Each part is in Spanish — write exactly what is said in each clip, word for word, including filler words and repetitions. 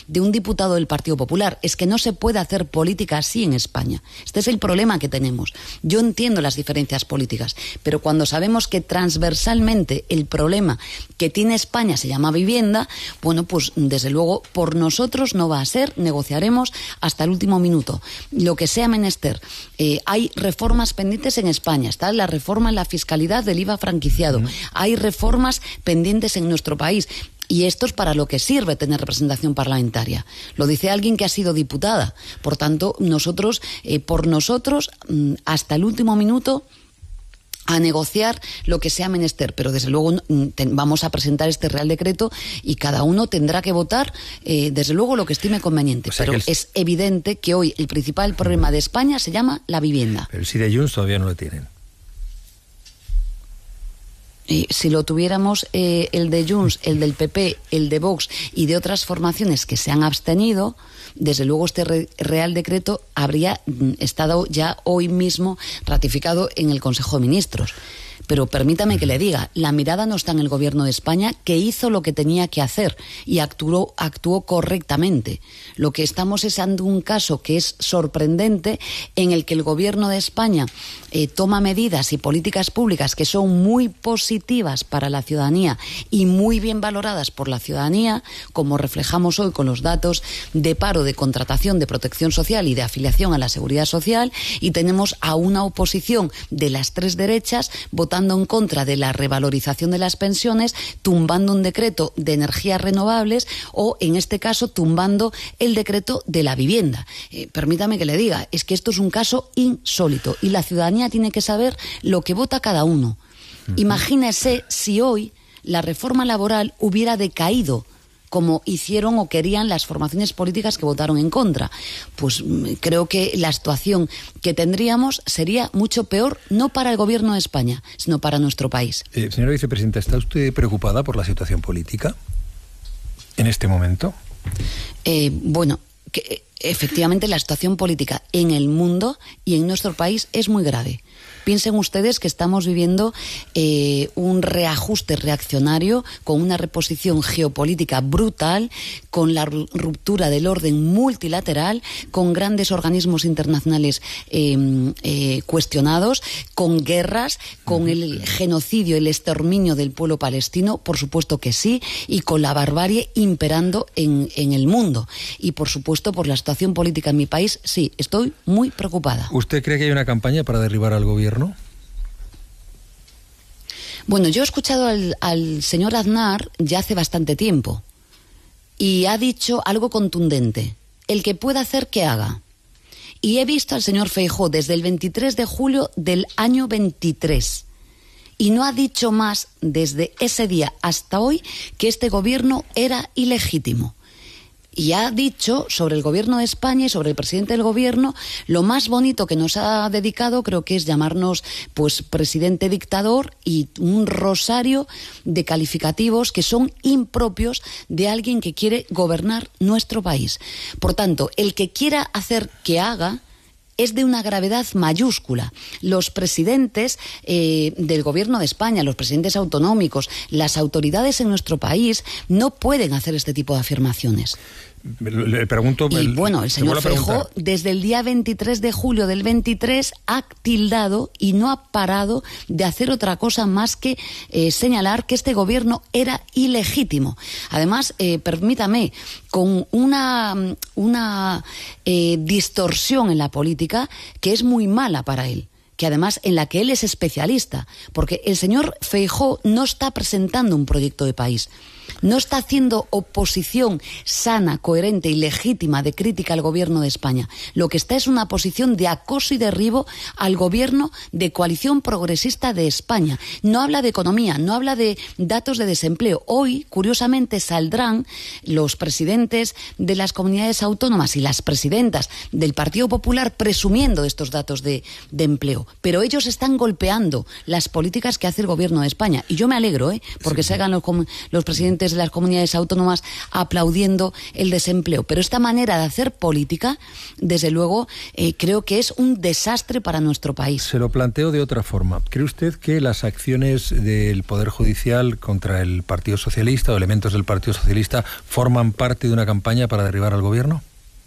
de un diputado del Partido Popular. Es que no se puede hacer política así en España. Este es el problema que tenemos. Yo entiendo las diferencias políticas, pero cuando sabemos que transversalmente el problema que tiene España se llama vivienda, bueno, pues desde luego por nosotros no va a ser, negociaremos hasta el último minuto. Lo que sea menester. Eh, hay reformas pendientes en España. Está la reforma en la fiscalidad del I V A franquiciado. Mm. Hay reformas pendientes en nuestro país. Y esto es para lo que sirve tener representación parlamentaria. Lo dice alguien que ha sido diputada. Por tanto, nosotros, eh, por nosotros, hasta el último minuto, a negociar lo que sea menester. Pero desde luego te, vamos a presentar este Real Decreto y cada uno tendrá que votar, eh, desde luego, lo que estime conveniente. O sea, pero el... es evidente que hoy el principal problema de España se llama la vivienda. Pero si de Junts todavía no lo tienen. Y si lo tuviéramos, eh, el de Junts, el del P P, el de Vox y de otras formaciones que se han abstenido, desde luego este re Real Decreto habría estado ya hoy mismo ratificado en el Consejo de Ministros. Pero permítame que le diga, la mirada no está en el Gobierno de España, que hizo lo que tenía que hacer y actuó, actuó correctamente. Lo que estamos es ante un caso que es sorprendente, en el que el Gobierno de España eh, toma medidas y políticas públicas que son muy positivas para la ciudadanía y muy bien valoradas por la ciudadanía, como reflejamos hoy con los datos de paro, de contratación, de protección social y de afiliación a la seguridad social, y tenemos a una oposición de las tres derechas votando en contra de la revalorización de las pensiones, tumbando un decreto de energías renovables o, en este caso, tumbando el decreto de la vivienda. Eh, permítame que le diga, es que esto es un caso insólito y la ciudadanía tiene que saber lo que vota cada uno. Uh-huh. Imagínese si hoy la reforma laboral hubiera decaído como hicieron o querían las formaciones políticas que votaron en contra. Pues creo que la situación que tendríamos sería mucho peor, no para el Gobierno de España, sino para nuestro país. Eh, señora vicepresidenta, ¿está usted preocupada por la situación política en este momento? Eh, bueno, que, efectivamente la situación política en el mundo y en nuestro país es muy grave. Piensen ustedes que estamos viviendo eh, un reajuste reaccionario con una reposición geopolítica brutal, con la ruptura del orden multilateral, con grandes organismos internacionales eh, eh, cuestionados, con guerras, con el genocidio, el exterminio del pueblo palestino, por supuesto que sí, y con la barbarie imperando en, en el mundo. Y por supuesto por la situación política en mi país, sí, estoy muy preocupada. ¿Usted cree que hay una campaña para derribar al gobierno? Bueno, yo he escuchado al, al señor Aznar ya hace bastante tiempo y ha dicho algo contundente: el que pueda hacer, que haga. Y he visto al señor Feijóo desde el veintitrés de julio del año veintitrés y no ha dicho más desde ese día hasta hoy que este gobierno era ilegítimo. Y ha dicho sobre el Gobierno de España y sobre el presidente del Gobierno lo más bonito que nos ha dedicado, creo que es llamarnos pues presidente dictador, y un rosario de calificativos que son impropios de alguien que quiere gobernar nuestro país. Por tanto, el que quiera hacer, que haga, es de una gravedad mayúscula. Los presidentes eh, del Gobierno de España, los presidentes autonómicos, las autoridades en nuestro país no pueden hacer este tipo de afirmaciones. Le pregunto... Y bueno, el señor Feijóo desde el día veintitrés de julio del veintitrés ha tildado y no ha parado de hacer otra cosa más que eh, señalar que este gobierno era ilegítimo. Además, eh, permítame, con una, una eh, distorsión en la política que es muy mala para él, que además en la que él es especialista, porque el señor Feijóo no está presentando un proyecto de país, no está haciendo oposición sana, coherente y legítima de crítica al Gobierno de España. Lo que está es una posición de acoso y derribo al Gobierno de Coalición Progresista de España. No habla de economía, no habla de datos de desempleo. Hoy, curiosamente, saldrán los presidentes de las comunidades autónomas y las presidentas del Partido Popular presumiendo de estos datos de, de empleo. Pero ellos están golpeando las políticas que hace el Gobierno de España. Y yo me alegro, ¿eh? porque sí. salgan los, los presidentes presidentes de las comunidades autónomas aplaudiendo el desempleo. Pero esta manera de hacer política, desde luego, eh, creo que es un desastre para nuestro país. Se lo planteo de otra forma. ¿Cree usted que las acciones del Poder Judicial contra el Partido Socialista o elementos del Partido Socialista forman parte de una campaña para derribar al gobierno?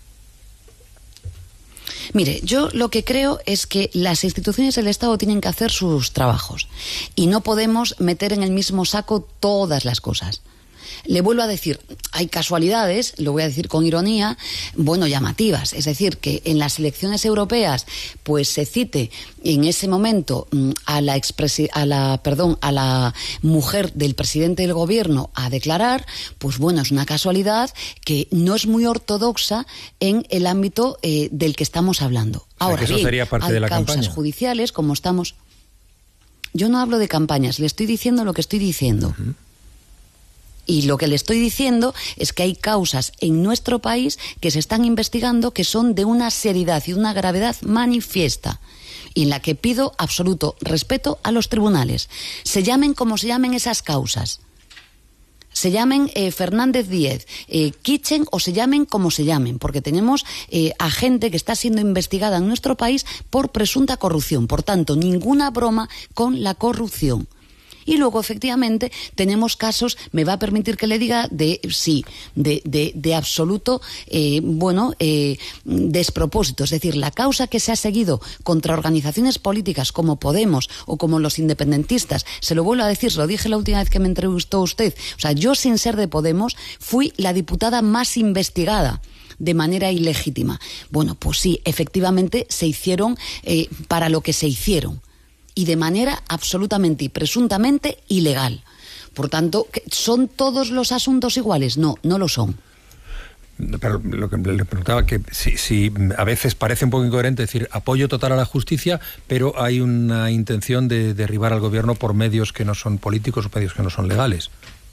Mire, yo lo que creo es que las instituciones del Estado tienen que hacer sus trabajos y no podemos meter en el mismo saco todas las cosas. Le vuelvo a decir, hay casualidades, lo voy a decir con ironía, bueno, llamativas. Es decir, que en las elecciones europeas pues se cite en ese momento a la, expresi- a la, perdón, a la mujer del presidente del gobierno a declarar, pues bueno, es una casualidad que no es muy ortodoxa en el ámbito eh, del que estamos hablando. Ahora, o sea, que eso bien, sería parte hay de la causas campaña judiciales, como estamos... Yo no hablo de campañas, le estoy diciendo lo que estoy diciendo. Uh-huh. Y lo que le estoy diciendo es que hay causas en nuestro país que se están investigando que son de una seriedad y una gravedad manifiesta, y en la que pido absoluto respeto a los tribunales. Se llamen como se llamen esas causas. Se llamen eh, Fernández Díez, eh, Kitchen, o se llamen como se llamen, porque tenemos eh, a gente que está siendo investigada en nuestro país por presunta corrupción. Por tanto, ninguna broma con la corrupción. Y luego, efectivamente, tenemos casos, me va a permitir que le diga, de sí, de, de, de absoluto, eh, bueno, eh, despropósito. Es decir, la causa que se ha seguido contra organizaciones políticas como Podemos o como los independentistas, se lo vuelvo a decir, se lo dije la última vez que me entrevistó usted, o sea, yo sin ser de Podemos fui la diputada más investigada de manera ilegítima. Bueno, pues sí, efectivamente se hicieron eh, para lo que se hicieron. Y de manera absolutamente y presuntamente ilegal. Por tanto, ¿son todos los asuntos iguales? No, no lo son. Pero lo que le preguntaba, que si, si a veces parece un poco incoherente decir apoyo total a la justicia, pero hay una intención de derribar al gobierno por medios que no son políticos o medios que no son legales.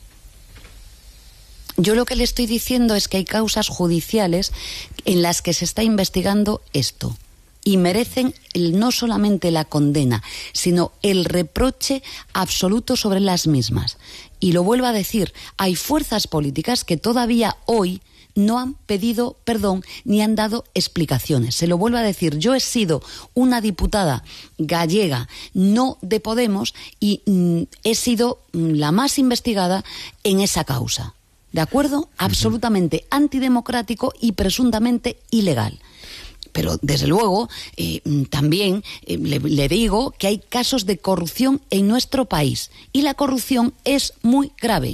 Yo lo que le estoy diciendo es que hay causas judiciales en las que se está investigando esto. Y merecen el, no solamente la condena, sino el reproche absoluto sobre las mismas. Y lo vuelvo a decir, hay fuerzas políticas que todavía hoy no han pedido perdón ni han dado explicaciones. Se lo vuelvo a decir, yo he sido una diputada gallega, no de Podemos, y mm, he sido mm, la más investigada en esa causa. ¿De acuerdo? Absolutamente antidemocrático y presuntamente ilegal. Pero, desde luego, eh, también eh, le, le digo que hay casos de corrupción en nuestro país. Y la corrupción es muy grave.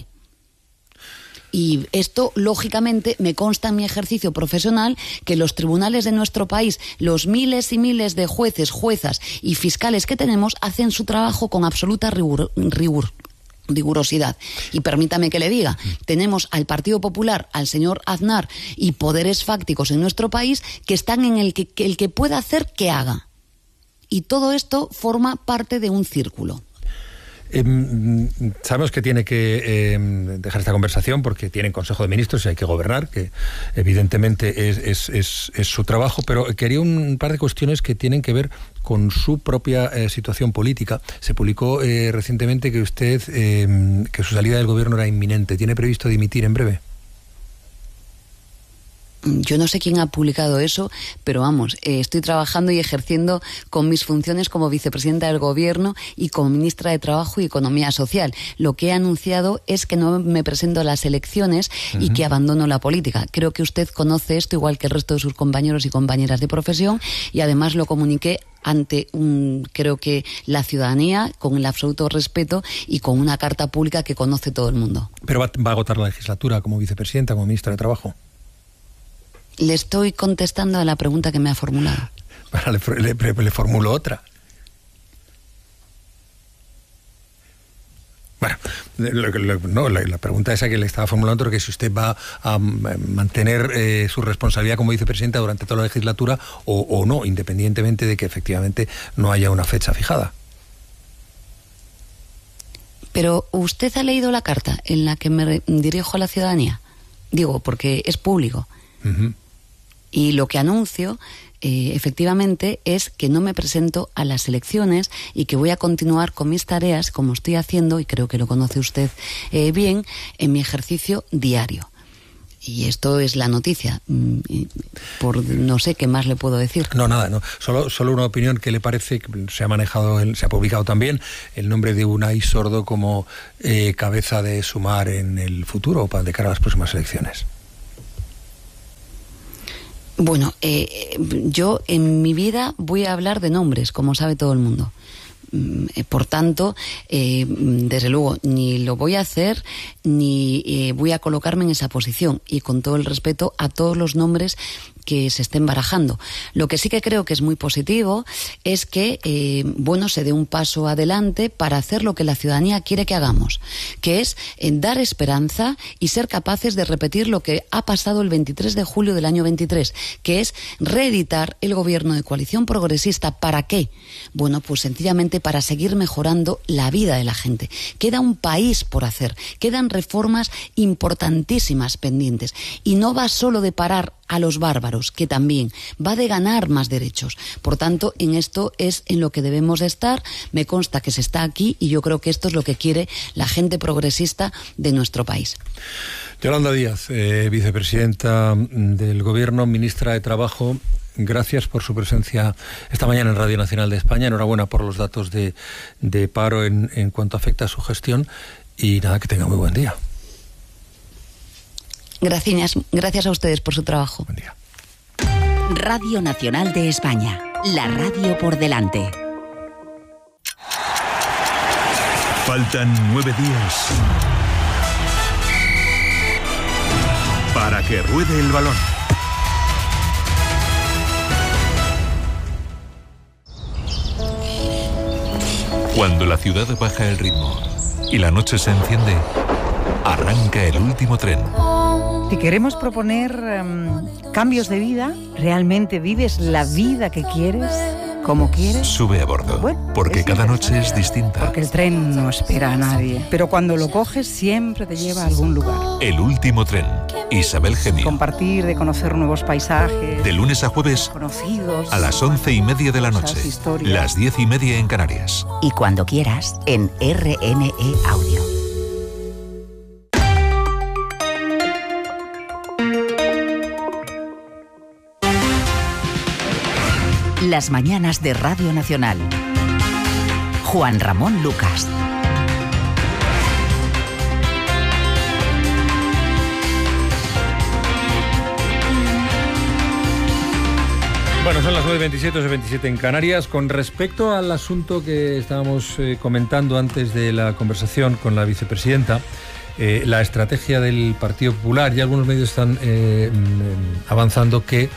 Y esto, lógicamente, me consta en mi ejercicio profesional que los tribunales de nuestro país, los miles y miles de jueces, juezas y fiscales que tenemos, hacen su trabajo con absoluta rigor. rigor. rigurosidad. Y permítame que le diga, tenemos al Partido Popular, al señor Aznar y poderes fácticos en nuestro país que están en el que, que el que pueda hacer, que haga. Y todo esto forma parte de un círculo. Eh, sabemos que tiene que eh, dejar esta conversación porque tienen Consejo de Ministros y hay que gobernar, que evidentemente es, es, es, es su trabajo, pero quería un par de cuestiones que tienen que ver con su propia eh, situación política. Se publicó eh, recientemente que usted, eh, que su salida del gobierno era inminente. ¿Tiene previsto dimitir en breve? Yo no sé quién ha publicado eso, pero vamos, eh, estoy trabajando y ejerciendo con mis funciones como vicepresidenta del Gobierno y como ministra de Trabajo y Economía Social. Lo que he anunciado es que no me presento a las elecciones uh-huh. y que abandono la política. Creo que usted conoce esto igual que el resto de sus compañeros y compañeras de profesión, y además lo comuniqué ante un, creo que la ciudadanía, con el absoluto respeto y con una carta pública que conoce todo el mundo. ¿Pero va, va a agotar la legislatura como vicepresidenta, como ministra de Trabajo? Le estoy contestando a la pregunta que me ha formulado. Bueno, le, le, le formulo otra. Bueno, lo, lo, no, la, la pregunta esa que le estaba formulando es que si usted va a mantener eh, su responsabilidad como vicepresidenta durante toda la legislatura o, o no, independientemente de que efectivamente no haya una fecha fijada. Pero ¿usted ha leído la carta en la que me dirijo a la ciudadanía? Digo, porque es público. Uh-huh. Y lo que anuncio, eh, efectivamente, es que no me presento a las elecciones y que voy a continuar con mis tareas, como estoy haciendo, y creo que lo conoce usted eh, bien, en mi ejercicio diario. Y esto es la noticia. Por no sé qué más le puedo decir. No, nada, no. Solo, solo una opinión que le parece que se ha manejado, se ha publicado también el nombre de Unai Sordo como eh, cabeza de Sumar en el futuro para de cara a las próximas elecciones. Bueno, eh, yo en mi vida voy a hablar de nombres, como sabe todo el mundo. Por tanto, eh, desde luego, ni lo voy a hacer, ni eh, voy a colocarme en esa posición, y con todo el respeto a todos los nombres que se estén barajando. Lo que sí que creo que es muy positivo es que, eh, bueno, se dé un paso adelante para hacer lo que la ciudadanía quiere que hagamos, que es eh, dar esperanza y ser capaces de repetir lo que ha pasado el veintitrés de julio del año veintitrés, que es reeditar el gobierno de coalición progresista. ¿Para qué? Bueno, pues sencillamente para seguir mejorando la vida de la gente. Queda un país por hacer, quedan reformas importantísimas pendientes, y no va solo de parar a los bárbaros, que también va de ganar más derechos. Por tanto, en esto es en lo que debemos de estar. Me consta que se está aquí, y yo creo que esto es lo que quiere la gente progresista de nuestro país. Yolanda Díaz, eh, vicepresidenta del Gobierno, ministra de Trabajo, gracias por su presencia esta mañana en Radio Nacional de España. Enhorabuena por los datos de, de paro en, en cuanto afecta a su gestión, y nada, que tenga muy buen día. Gracias, gracias a ustedes por su trabajo. Buen día. Radio Nacional de España, la radio por delante. Faltan nueve días para que ruede el balón. Cuando la ciudad baja el ritmo y la noche se enciende, arranca el último tren. Te queremos proponer um, cambios de vida. ¿Realmente vives la vida que quieres, como quieres? Sube a bordo, bueno, porque cada noche es distinta. Porque el tren no espera a nadie, pero cuando lo coges siempre te lleva a algún lugar. El último tren, Isabel Gemio. Compartir, de conocer nuevos paisajes. De lunes a jueves, conocidos, a las once y media de la noche, historias. Las diez y media en Canarias. Y cuando quieras, en R N E Audio. Las mañanas de Radio Nacional. Juan Ramón Lucas. Bueno, son las nueve y veintisiete, ocho y veintisiete en Canarias. Con respecto al asunto que estábamos eh, comentando antes de la conversación con la vicepresidenta, eh, la estrategia del Partido Popular, ya algunos medios están eh, avanzando que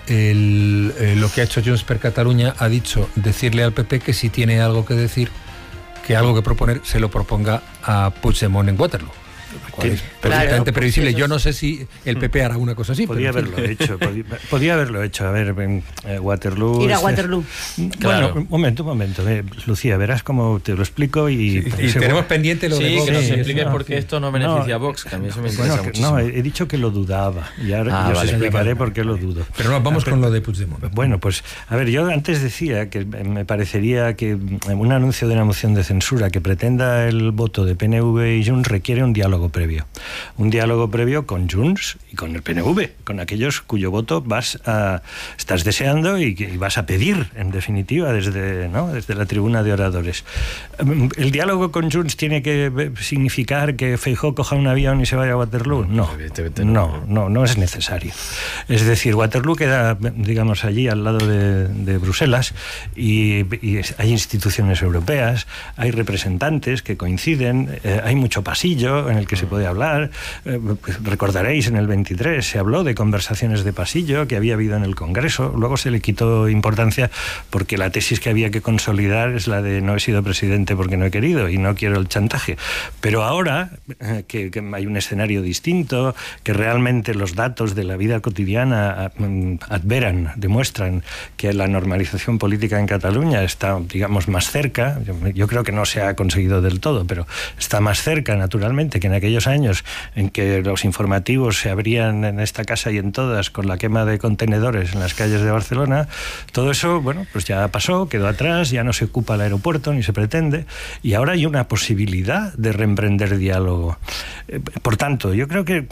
El, eh, lo que ha hecho Junts per Catalunya ha dicho decirle al P P que si tiene algo que decir, que algo que proponer, se lo proponga a Puigdemont en Waterloo. Que es perfectamente claro, previsible. Yo no sé si el P P hará una cosa así. Podía pero, haberlo hecho, podía, podía haberlo hecho. A ver, en eh, Waterloo... Ir a Waterloo. Claro. Bueno, un momento, un momento. Eh, Lucía, verás cómo te lo explico y... Sí, y tenemos pendiente lo sí, de Vox. Sí, que nos sí, explique no, por qué esto no beneficia a Vox, que a mí eso me interesa bueno, que, muchísimo. No, he dicho que lo dudaba, y ahora ah, os vale, explicaré vale. por qué lo dudo. Pero no, vamos con lo de Puigdemont. Bueno, pues, a ver, yo antes decía que me parecería que un anuncio de una moción de censura que pretenda el voto de P N V y Junts requiere un diálogo previo. Un diálogo previo con Junts y con el P N V, con aquellos cuyo voto vas a, estás deseando y, y vas a pedir, en definitiva, desde, ¿no? desde la tribuna de oradores. ¿El diálogo con Junts tiene que significar que Feijóo coja un avión y se vaya a Waterloo? No, no, no, no es necesario. Es decir, Waterloo queda, digamos, allí al lado de, de Bruselas y, y hay instituciones europeas, hay representantes que coinciden, eh, hay mucho pasillo en el que se puede hablar. Eh, recordaréis, en el veintitrés se habló de conversaciones de pasillo que había habido en el Congreso, luego se le quitó importancia porque la tesis que había que consolidar es la de no he sido presidente porque no he querido y no quiero el chantaje. Pero ahora eh, que, que hay un escenario distinto, que realmente los datos de la vida cotidiana eh, adveran, demuestran que la normalización política en Cataluña está, digamos, más cerca. Yo, yo creo que no se ha conseguido del todo, pero está más cerca, naturalmente, que en aquella aquellos años en que los informativos se abrían en esta casa y en todas con la quema de contenedores en las calles de Barcelona, todo eso, bueno, pues ya pasó, quedó atrás, ya no se ocupa el aeropuerto ni se pretende, y ahora hay una posibilidad de reemprender diálogo. Eh, por tanto, yo creo que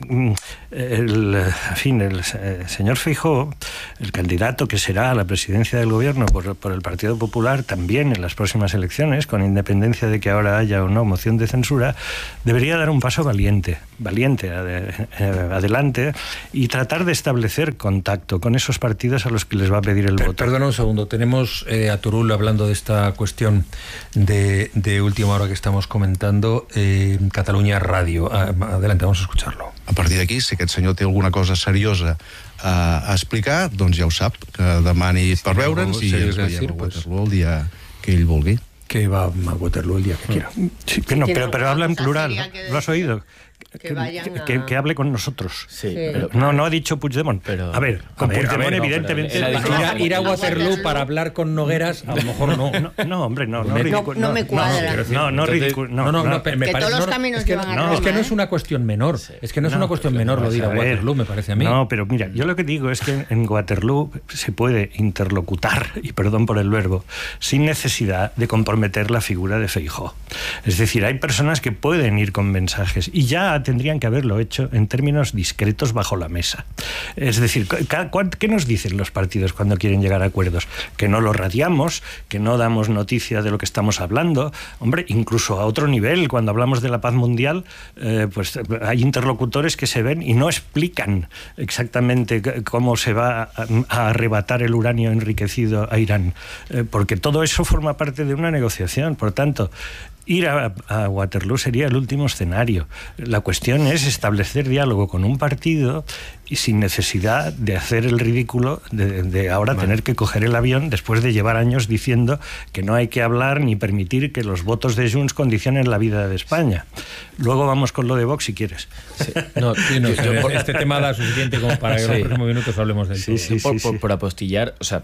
el, en fin, el eh, señor Feijóo, el candidato que será a la presidencia del gobierno por, por el Partido Popular también en las próximas elecciones, con independencia de que ahora haya o no moción de censura, debería dar un paso valiente, valiente ade, eh, adelante y tratar de establecer contacto con esos partidos a los que les va a pedir el Per, voto. Perdona un segundo, tenemos eh, a Turul hablando de esta cuestión de, de última hora que estamos comentando, eh, Catalunya Radio. Adelante, vamos a escucharlo. A partir d'aquí, si aquest senyor té alguna cosa seriosa a, a explicar, doncs ja ho sap, que demani per veure'ns i ens veiem a Waterloo el dia que ell vulgui. Que va a Waterloo el día que quiera. Sí, pero, pero, pero habla en plural, ¿lo has oído? Que, que, a... que, que hable con nosotros. Sí, sí. Pero, no, no ha dicho Puigdemont. Pero, a ver, con a ver, Puigdemont, a ver, no, evidentemente. pero, ir, a, ir a Waterloo para hablar con Nogueras, a lo mejor no. No, no hombre, no. No, no, no me cuadra. No, no, ridículo. No, no, no, me que parece, todos los no, caminos es que, llevan a no, Roma, es que no ¿eh? es una cuestión menor. Sí. Es que no es no, una cuestión menor lo de ir a Waterloo, me parece a mí. No, pero mira, yo lo que digo es que en Waterloo se puede interlocutar, y perdón por el verbo, sin necesidad de comprometer la figura de Feijóo. Es decir, hay personas que pueden ir con mensajes y ya tendrían que haberlo hecho en términos discretos bajo la mesa. Es decir, ¿qué nos dicen los partidos cuando quieren llegar a acuerdos? Que no lo radiamos, que no damos noticia de lo que estamos hablando. Hombre, incluso a otro nivel, cuando hablamos de la paz mundial, eh, pues hay interlocutores que se ven y no explican exactamente cómo se va a, a arrebatar el uranio enriquecido a Irán, eh, porque todo eso forma parte de una negociación. Por tanto, ir a, a Waterloo sería el último escenario. La cuestión es establecer diálogo con un partido y sin necesidad de hacer el ridículo de, de ahora vale. tener que coger el avión después de llevar años diciendo que no hay que hablar ni permitir que los votos de Junts condicionen la vida de España. Luego vamos con lo de Vox si quieres. Sí. No, sí, no, yo, yo, este tema da suficiente como para que sí. en los próximos minutos hablemos de él. Sí, sí, por, sí, por, sí. por apostillar, o sea,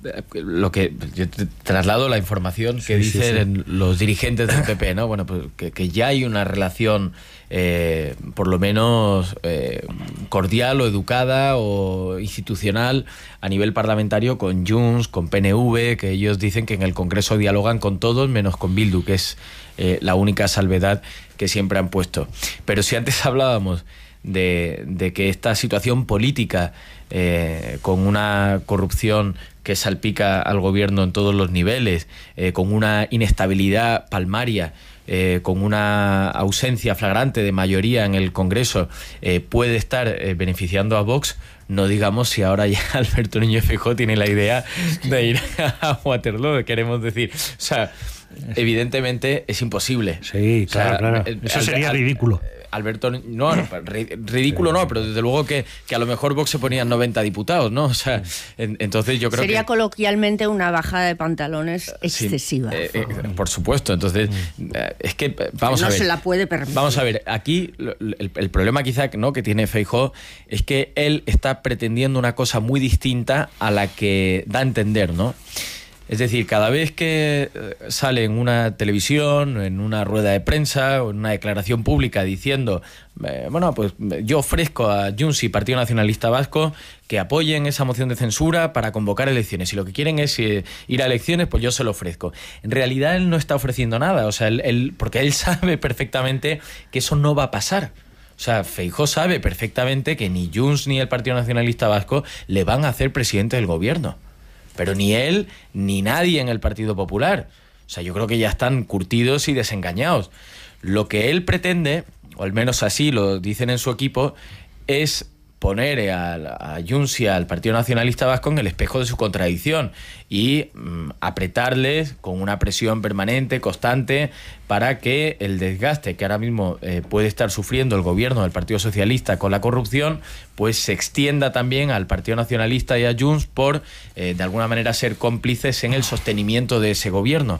lo que yo te traslado la información que sí, dicen sí, sí. los dirigentes del P P, ¿no? Bueno, pues que, que ya hay una relación eh, por lo menos eh, cordial o educada o institucional a nivel parlamentario con Junts, con P N V, que ellos dicen que en el Congreso dialogan con todos menos con Bildu, que es eh, la única salvedad que siempre han puesto. Pero si antes hablábamos de, de que esta situación política eh, con una corrupción que salpica al gobierno en todos los niveles, eh, con una inestabilidad palmaria, eh, con una ausencia flagrante de mayoría en el Congreso, eh, puede estar eh, beneficiando a Vox, no digamos si ahora ya Alberto Núñez Feijóo tiene la idea de ir a Waterloo, queremos decir. O sea, evidentemente es imposible. Sí, claro, o sea, claro. Eso sería al, ridículo. Alberto, no, no ridículo no, pero desde luego que, que a lo mejor Vox se ponían noventa diputados, ¿no? O sea, en, entonces yo creo sería que... coloquialmente una bajada de pantalones excesiva. Sí, eh, eh, por supuesto, entonces eh, es que vamos no a ver. No se la puede permitir. Vamos a ver, aquí el, el problema quizá ¿no? que tiene Feijóo es que él está pretendiendo una cosa muy distinta a la que da a entender, ¿no? Es decir, cada vez que sale en una televisión, en una rueda de prensa o en una declaración pública diciendo, eh, bueno, pues yo ofrezco a Junts y Partido Nacionalista Vasco que apoyen esa moción de censura para convocar elecciones. Si lo que quieren es eh, ir a elecciones, pues yo se lo ofrezco. En realidad él no está ofreciendo nada, o sea, él, él, porque él sabe perfectamente que eso no va a pasar. O sea, Feijóo sabe perfectamente que ni Junts ni el Partido Nacionalista Vasco le van a hacer presidente del gobierno. Pero ni él ni nadie en el Partido Popular. O sea, yo creo que ya están curtidos y desengañados. Lo que él pretende, o al menos así lo dicen en su equipo, es poner a, a Junts y al Partido Nacionalista Vasco en el espejo de su contradicción y mmm, apretarles con una presión permanente, constante, para que el desgaste que ahora mismo eh, puede estar sufriendo el gobierno del Partido Socialista con la corrupción, pues se extienda también al Partido Nacionalista y a Junts por, eh, de alguna manera, ser cómplices en el sostenimiento de ese gobierno.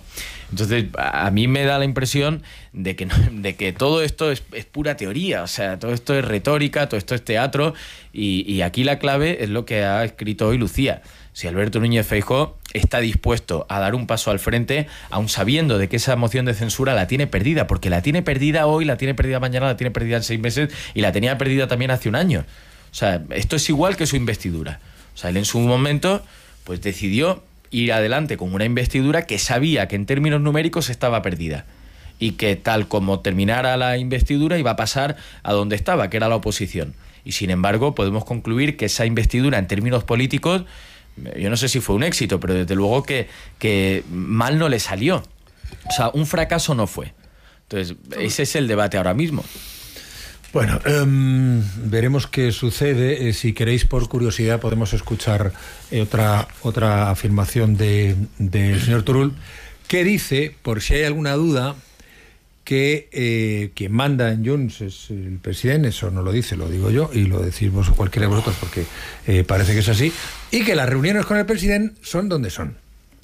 Entonces, a mí me da la impresión de que, no, de que todo esto es, es pura teoría, o sea, todo esto es retórica, todo esto es teatro, y, y aquí la clave es lo que ha escrito hoy Lucía. Si Alberto Núñez Feijóo está dispuesto a dar un paso al frente, aun sabiendo de que esa moción de censura la tiene perdida, porque la tiene perdida hoy, la tiene perdida mañana, la tiene perdida en seis meses y la tenía perdida también hace un año. O sea, esto es igual que su investidura. O sea, él en su momento pues decidió ir adelante con una investidura que sabía que en términos numéricos estaba perdida y que tal como terminara la investidura iba a pasar a donde estaba, que era la oposición. Y sin embargo podemos concluir que esa investidura en términos políticos, yo no sé si fue un éxito, pero desde luego que, que mal no le salió. O sea, un fracaso no fue. Entonces, ese es el debate ahora mismo. Bueno, um, veremos qué sucede. Eh, si queréis, por curiosidad, podemos escuchar eh, otra, otra afirmación de, del señor Turull, que dice, por si hay alguna duda, que eh, quien manda en Junts es el presidente. Eso no lo dice, lo digo yo, y lo decís vos, cualquiera de vosotros, porque eh, parece que es así, y que las reuniones con el presidente son donde son,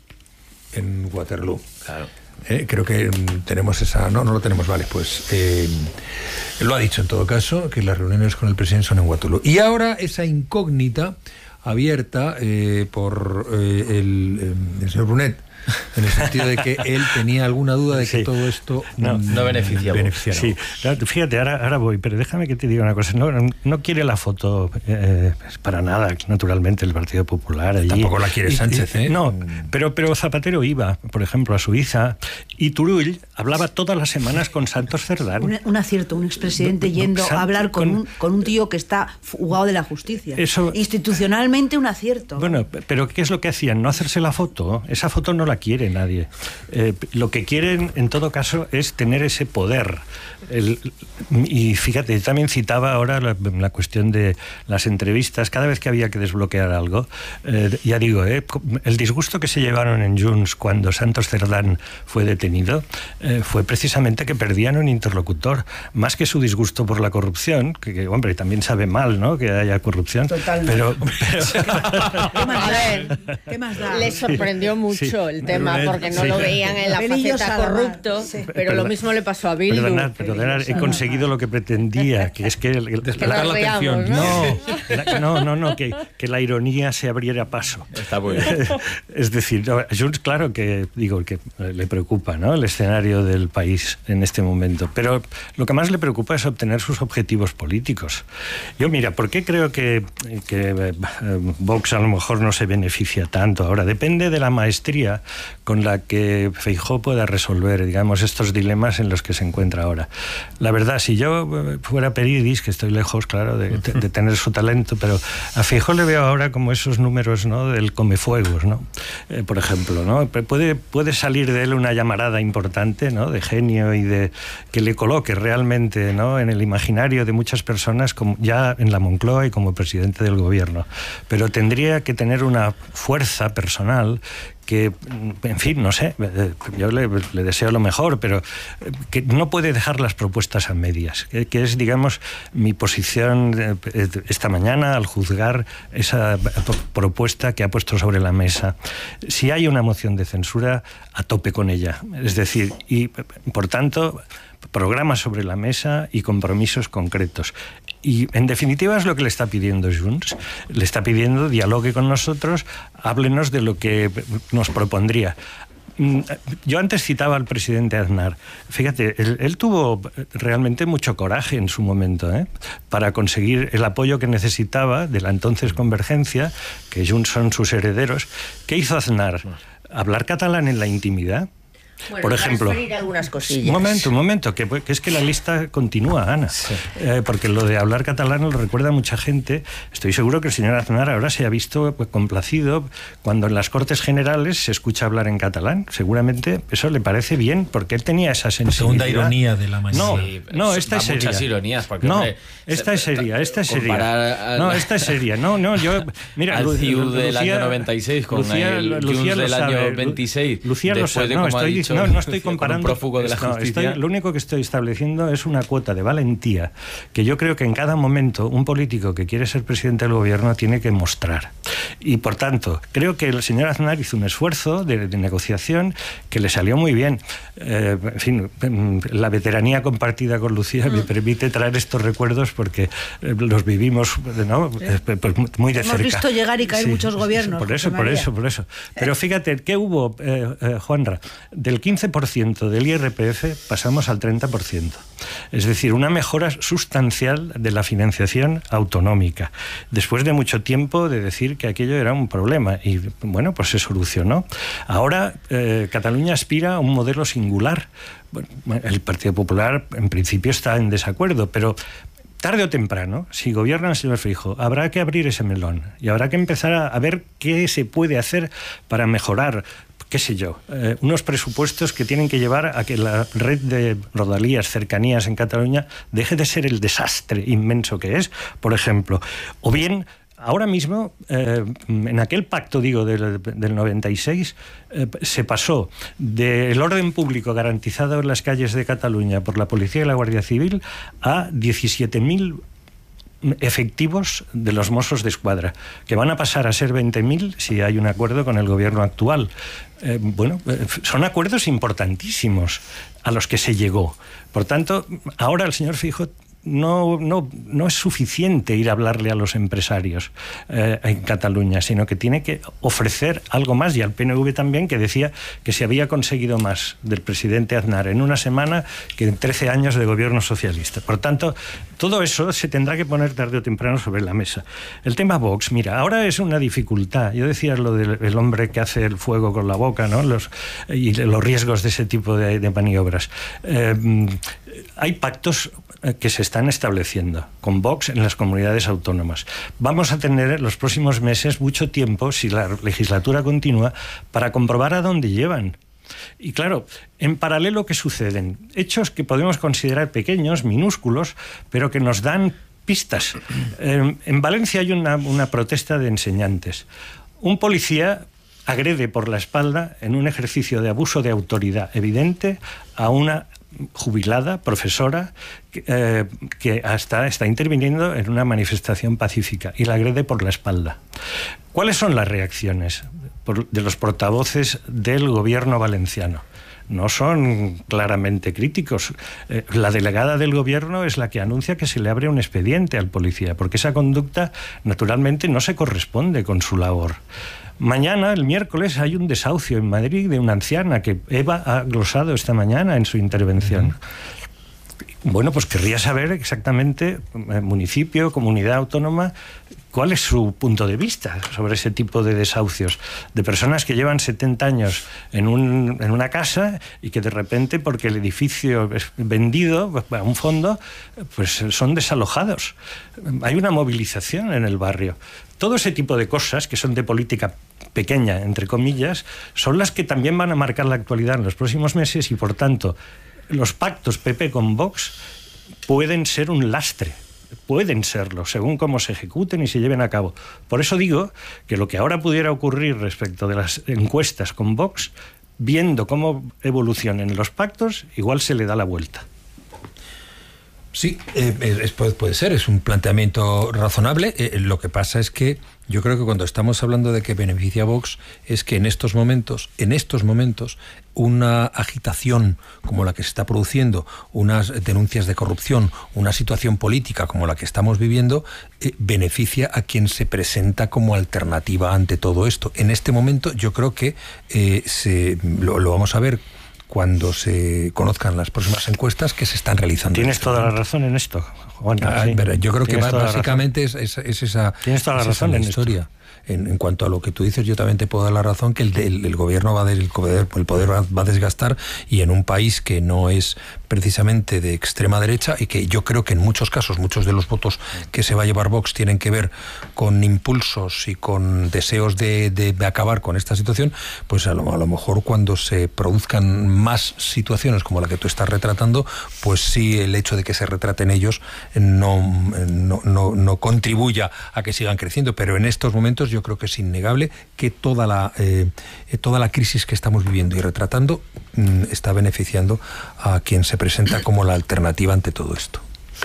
en Waterloo. Claro. Eh, creo que mm, tenemos esa... No, no lo tenemos, vale, pues eh, lo ha dicho en todo caso, que las reuniones con el presidente son en Waterloo. Y ahora esa incógnita abierta eh, por eh, el, eh, el señor Brunet, en el sentido de que él tenía alguna duda de que sí. todo esto no, no beneficia. Sí, fíjate, ahora, ahora voy, pero déjame que te diga una cosa. No, no quiere la foto eh, para nada, naturalmente, el Partido Popular allí. Tampoco la quiere Sánchez, ¿eh? No, pero, pero Zapatero iba, por ejemplo, a Suiza, y Turull hablaba todas las semanas con Santos Cerdán. Un, un acierto, un expresidente yendo a hablar con, con, un, con un tío que está fugado de la justicia. Eso, institucionalmente un acierto. Bueno, pero ¿qué es lo que hacían? No hacerse la foto. Esa foto no la quiere nadie. Eh, lo que quieren, en todo caso, es tener ese poder. El, y fíjate, también citaba ahora la, la cuestión de las entrevistas. Cada vez que había que desbloquear algo, eh, ya digo, eh, el disgusto que se llevaron en Junts cuando Santos Cerdán fue detenido eh, fue precisamente que perdían un interlocutor, más que su disgusto por la corrupción, que, que hombre, también sabe mal, ¿no?, que haya corrupción. Totalmente. Pero, pero... ¿Qué más da? ¿Qué más da? Les sorprendió mucho sí, el tema, porque no sí. lo veían en la Belillo faceta Salamar, corrupto, sí. pero Perdona, lo mismo le pasó a Bildu. Perdonad, perdonad, he conseguido lo que pretendía, que es que... El, el, Despertar la, la atención. ¿no? No, no, no, no que, que la ironía se abriera paso. Está muy bien. Es decir, a Junts, claro que, digo, que le preocupa, ¿no?, el escenario del país en este momento, pero lo que más le preocupa es obtener sus objetivos políticos. Yo, mira, ¿por qué creo que, que eh, Vox a lo mejor no se beneficia tanto ahora? Depende de la maestría con la que Feijóo pueda resolver, digamos, estos dilemas en los que se encuentra ahora. La verdad, si yo fuera Peridis, que estoy lejos, claro, de, de, de tener su talento, pero a Feijóo le veo ahora como esos números, ¿no?, del Comefuegos, ¿no?, eh, por ejemplo, ¿no? Puede, puede salir de él una llamarada importante, ¿no?, de genio y de que le coloque realmente, ¿no?, en el imaginario de muchas personas, como ya en la Moncloa y como presidente del gobierno. Pero tendría que tener una fuerza personal que, en fin, no sé, yo le, le deseo lo mejor, pero que no puede dejar las propuestas a medias, que, que es, digamos, mi posición esta mañana al juzgar esa propuesta que ha puesto sobre la mesa. Si hay una moción de censura, a tope con ella. Es decir, y por tanto, programas sobre la mesa y compromisos concretos. Y en definitiva es lo que le está pidiendo Junts. Le está pidiendo dialogue con nosotros, háblenos de lo que nos propondría. Yo antes citaba al presidente Aznar. Fíjate, él, él tuvo realmente mucho coraje en su momento, ¿eh?, para conseguir el apoyo que necesitaba de la entonces Convergencia, que Junts son sus herederos. ¿Qué hizo Aznar? ¿Hablar catalán en la intimidad? Bueno, por ejemplo, algunas cosillas. Un momento, un momento, que, que es que la lista continúa, Ana. Sí. Eh, porque lo de hablar catalán lo recuerda a mucha gente. Estoy seguro que el señor Aznar ahora se ha visto pues, complacido cuando en las Cortes Generales se escucha hablar en catalán. Seguramente eso le parece bien, porque él tenía esa sensibilidad. Segunda ironía de la mañana. No, sí, no, esta es seria. Muchas ironías. Porque, no, hombre, esta es seria, esta es seria. Al... No, esta es seria. No, no, yo... Mira, al C I U Lucía, del año noventa y seis con Lucía, el Lucía del sabe, año veintiséis. Lucía lo sabe. De, no, como estoy, dicho, no, no estoy comparando. Un prófugo de la no, justicia. Estoy, lo único que estoy estableciendo es una cuota de valentía que yo creo que en cada momento un político que quiere ser presidente del gobierno tiene que mostrar. Y por tanto, creo que el señor Aznar hizo un esfuerzo de, de negociación que le salió muy bien. Eh, en fin, la veteranía compartida con Lucía mm. me permite traer estos recuerdos porque eh, los vivimos, ¿no? eh, pues, muy de Hemos cerca. Hemos visto llegar y caer sí, muchos gobiernos. Por eso, por eso, por eso. Pero fíjate, ¿qué hubo, eh, eh, Juanra? Del quince por ciento del I R P F pasamos al treinta por ciento. Es decir, una mejora sustancial de la financiación autonómica. Después de mucho tiempo de decir que aquello era un problema. Y bueno, pues se solucionó. Ahora eh, Cataluña aspira a un modelo singular. Bueno, el Partido Popular en principio está en desacuerdo, pero tarde o temprano, si gobierna el señor Feijóo, habrá que abrir ese melón y habrá que empezar a, a ver qué se puede hacer para mejorar, qué sé yo, eh, unos presupuestos que tienen que llevar a que la red de rodalías, cercanías en Cataluña deje de ser el desastre inmenso que es, por ejemplo. O bien, ahora mismo, eh, en aquel pacto, digo, del, del noventa y seis, eh, se pasó del orden público garantizado en las calles de Cataluña por la Policía y la Guardia Civil a diecisiete mil efectivos de los Mossos de Escuadra, que van a pasar a ser veinte mil si hay un acuerdo con el gobierno actual. Eh, bueno, eh, son acuerdos importantísimos a los que se llegó. Por tanto, ahora el señor Feijóo No, no, no es suficiente ir a hablarle a los empresarios eh, en Cataluña, sino que tiene que ofrecer algo más, y al P N V también, que decía que se había conseguido más del presidente Aznar en una semana que en trece años de gobierno socialista. Por tanto, todo eso se tendrá que poner tarde o temprano sobre la mesa. El tema Vox, mira, ahora es una dificultad. Yo decía lo del hombre que hace el fuego con la boca, ¿no? Los, y los riesgos de ese tipo de, de maniobras. Eh, hay pactos que se están estableciendo con Vox en las comunidades autónomas. Vamos a tener en los próximos meses mucho tiempo, si la legislatura continúa, para comprobar a dónde llevan. Y claro, en paralelo, ¿qué suceden? Hechos que podemos considerar pequeños, minúsculos, pero que nos dan pistas. Eh, en Valencia hay una, una protesta de enseñantes. Un policía agrede por la espalda, en un ejercicio de abuso de autoridad evidente, a una jubilada, profesora, eh, que hasta está interviniendo en una manifestación pacífica y la agrede por la espalda. ¿Cuáles son las reacciones por, de los portavoces del gobierno valenciano? No son claramente críticos. Eh, la delegada del gobierno es la que anuncia que se le abre un expediente al policía, porque esa conducta naturalmente no se corresponde con su labor. Mañana, el miércoles, hay un desahucio en Madrid de una anciana que Eva ha glosado esta mañana en su intervención. Uh-huh. Bueno, pues querría saber exactamente, municipio, comunidad autónoma, cuál es su punto de vista sobre ese tipo de desahucios de personas que llevan setenta años en, un, en una casa y que de repente, porque el edificio es vendido a un fondo, pues son desalojados. Hay una movilización en el barrio. Todo ese tipo de cosas, que son de política pequeña, entre comillas, son las que también van a marcar la actualidad en los próximos meses y, por tanto, los pactos P P con Vox pueden ser un lastre. Pueden serlo, según cómo se ejecuten y se lleven a cabo. Por eso digo que lo que ahora pudiera ocurrir respecto de las encuestas con Vox, viendo cómo evolucionen los pactos, igual se le da la vuelta. Sí, eh, es, puede, puede ser, es un planteamiento razonable. Eh, lo que pasa es que yo creo que cuando estamos hablando de que beneficia a Vox, es que en estos momentos, en estos momentos, una agitación como la que se está produciendo, unas denuncias de corrupción, una situación política como la que estamos viviendo, eh, beneficia a quien se presenta como alternativa ante todo esto. En este momento yo creo que eh, se, lo, lo vamos a ver cuando se conozcan las próximas encuestas que se están realizando. Tienes toda la razón en esto, Juan. Ah, sí. Yo creo que Tienes básicamente es, es, es esa, Tienes toda la es razón esa en la historia. Esto. En, en cuanto a lo que tú dices, yo también te puedo dar la razón que el, el, el gobierno va a el poder, el poder va, va a desgastar, y en un país que no es precisamente de extrema derecha, y que yo creo que en muchos casos, muchos de los votos que se va a llevar Vox tienen que ver con impulsos y con deseos de, de, de acabar con esta situación, pues a lo, a lo mejor cuando se produzcan más situaciones como la que tú estás retratando, pues sí, el hecho de que se retraten ellos no, no, no, no contribuya a que sigan creciendo, pero en estos momentos yo creo que es innegable que toda la, eh, toda la crisis que estamos viviendo y retratando mm, está beneficiando a quien se presenta como la alternativa ante todo esto.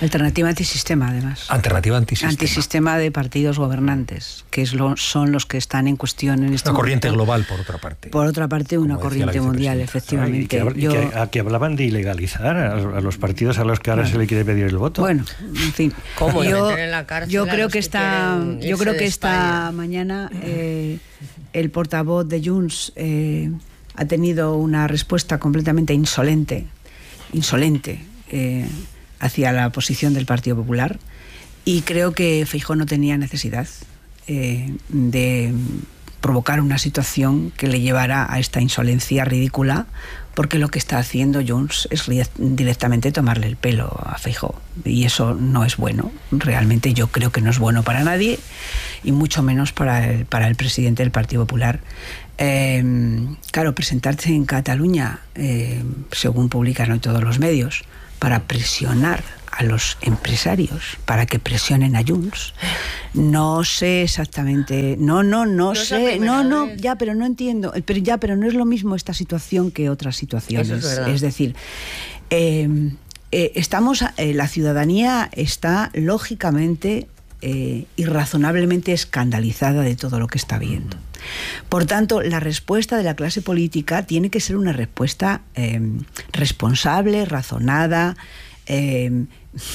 Alternativa antisistema, además. Alternativa antisistema. Antisistema de partidos gobernantes, que es lo, son los que están en cuestión en este Una corriente momento. global, por otra parte. Por otra parte, una corriente mundial, efectivamente. Ah, y que, Yo... y que, a que hablaban de ilegalizar a, a los partidos a los que ahora bueno. se le quiere pedir el voto. Bueno, en fin. ¿Cómo? Yo, en la cárcel yo creo que, que esta, yo creo que esta mañana eh, el portavoz de Junts eh, ha tenido una respuesta completamente insolente, insolente, eh, hacia la posición del Partido Popular, y creo que Feijóo no tenía necesidad eh, de provocar una situación que le llevara a esta insolencia ridícula, porque lo que está haciendo Junts es directamente tomarle el pelo a Feijóo, y eso no es bueno. Realmente yo creo que no es bueno para nadie, y mucho menos para el, para el presidente del Partido Popular. Eh, claro, presentarse en Cataluña, eh, según publican hoy todos los medios, para presionar a los empresarios, para que presionen a Junts. No sé exactamente, no, no, no, no sé, no, no, vez. ya, pero no entiendo, pero ya, pero no es lo mismo esta situación que otras situaciones. Eso es, es decir, eh, eh, estamos, eh, la ciudadanía está lógicamente eh, y razonablemente escandalizada de todo lo que está viendo. Por tanto, la respuesta de la clase política tiene que ser una respuesta eh, responsable, razonada, eh,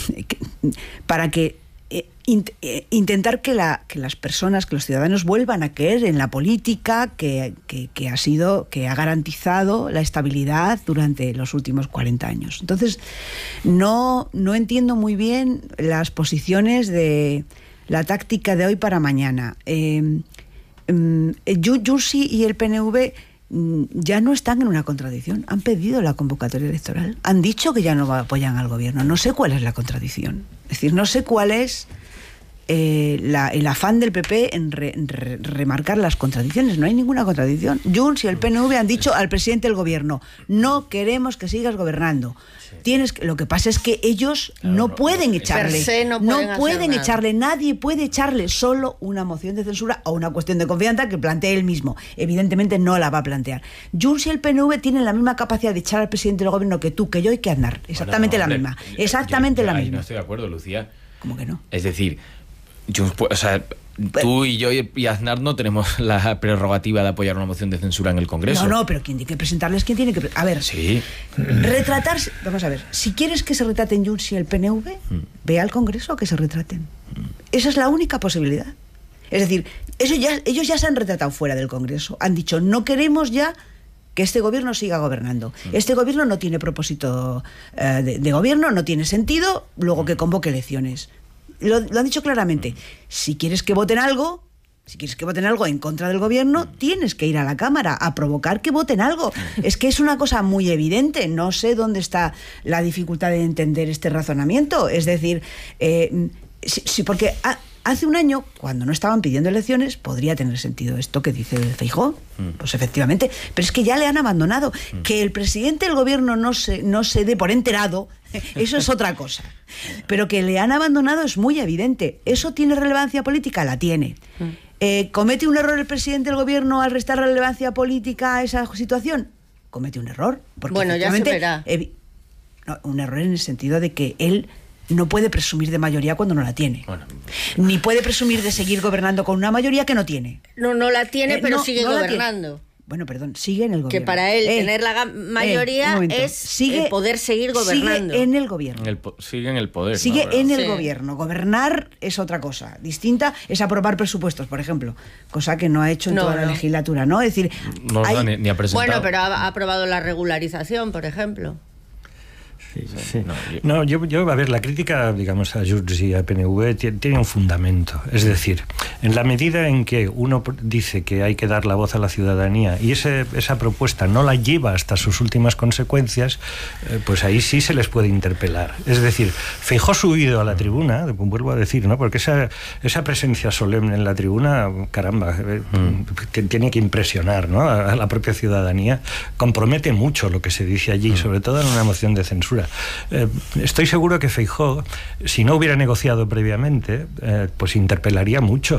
para que eh, int, eh, intentar que, la, que las personas, que los ciudadanos vuelvan a creer en la política que, que, que ha sido, que ha garantizado la estabilidad durante los últimos cuarenta años. Entonces, no, no entiendo muy bien las posiciones de la táctica de hoy para mañana. Eh, Junts y el P N V ya no están en una contradicción. Han pedido la convocatoria electoral, han dicho que ya no apoyan al gobierno. No sé cuál es la contradicción. Es decir, no sé cuál es eh, la, el afán del P P en, re, en re, remarcar las contradicciones. No hay ninguna contradicción. Junts y el P N V han dicho al presidente del gobierno: no queremos que sigas gobernando. Tienes que, lo que pasa es que ellos claro, no, no pueden no, echarle, no pueden, no pueden echarle, nadie puede echarle, solo una moción de censura o una cuestión de confianza que plantee él mismo. Evidentemente no la va a plantear. Junts y el P N V tienen la misma capacidad de echar al presidente del gobierno que tú, que yo y que Aznar. Exactamente bueno, no, la misma. Yo, Exactamente yo, yo, la misma. No estoy de acuerdo, Lucía. ¿Cómo que no? Es decir, Junts, o sea, tú y yo y Aznar no tenemos la prerrogativa de apoyar una moción de censura en el Congreso. No, no, pero quien tiene que presentarles, quien tiene que... A ver, sí. retratarse... Vamos a ver, si quieres que se retraten Junts y el P N V, mm. ve al Congreso a que se retraten. Mm. Esa es la única posibilidad. Es decir, eso ya, ellos ya se han retratado fuera del Congreso. Han dicho, no queremos ya que este gobierno siga gobernando. Mm. Este gobierno no tiene propósito uh, de, de gobierno, no tiene sentido, luego que convoque elecciones. Lo, lo han dicho claramente. Si quieres que voten algo, si quieres que voten algo en contra del gobierno, tienes que ir a la Cámara a provocar que voten algo. Es que es una cosa muy evidente. No sé dónde está la dificultad de entender este razonamiento. Es decir, eh, sí, sí, porque ha, hace un año, cuando no estaban pidiendo elecciones, podría tener sentido esto que dice Feijóo. Pues efectivamente. Pero es que ya le han abandonado. Que el presidente del gobierno no se, no se dé por enterado, eso es otra cosa. Pero que le han abandonado es muy evidente. ¿Eso tiene relevancia política? La tiene. Eh, ¿Comete un error el presidente del gobierno al restar relevancia política a esa situación? Comete un error. Porque bueno, ya se verá. Eh, no, un error en el sentido de que él no puede presumir de mayoría cuando no la tiene. Bueno, ni puede presumir de seguir gobernando con una mayoría que no tiene. No, no la tiene, eh, pero no, sigue no gobernando. Bueno, perdón, sigue en el gobierno. Que para él eh, tener la mayoría eh, es sigue, poder seguir gobernando. Sigue en el gobierno. En el sigue en el poder. Sigue ¿no? en el sí. gobierno. Gobernar es otra cosa. Distinta es aprobar presupuestos, por ejemplo. Cosa que no ha hecho en no, toda no. la legislatura, ¿no? Es decir... No, hay... ni, ni ha presentado. Bueno, pero ha, ha aprobado la regularización, por ejemplo. Sí, sí. No, yo, no yo, yo, a ver, la crítica, digamos, a Junts y a P N V tiene, tiene un fundamento. Es decir, en la medida en que uno dice que hay que dar la voz a la ciudadanía y ese, esa propuesta no la lleva hasta sus últimas consecuencias, eh, pues ahí sí se les puede interpelar. Es decir, Feijóo subido a la tribuna, vuelvo a decir, ¿no? Porque esa, esa presencia solemne en la tribuna, caramba, eh, mm. tiene que impresionar, ¿no? a, a la propia ciudadanía. Compromete mucho lo que se dice allí, mm. sobre todo en una moción de censura. Eh, estoy seguro que Feijóo, si no hubiera negociado previamente, eh, pues interpelaría mucho